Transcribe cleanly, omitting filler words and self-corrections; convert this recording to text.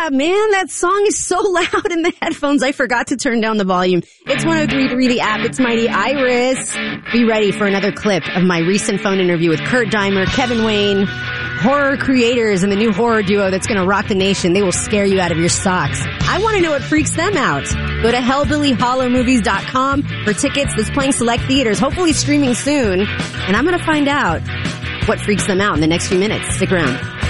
Yeah, man, that song is so loud in the headphones. I forgot to turn down the volume. It's 103.3 the app. It's Mighty Iris. Be ready for another clip of my recent phone interview with Kurt Deimer, Kevin Wayne, horror creators and the new horror duo that's going to rock the nation. They will scare you out of your socks. I want to know what freaks them out. Go to hellbillyhollowmovies.com for tickets that's playing select theaters, hopefully streaming soon. And I'm going to find out what freaks them out in the next few minutes. Stick around.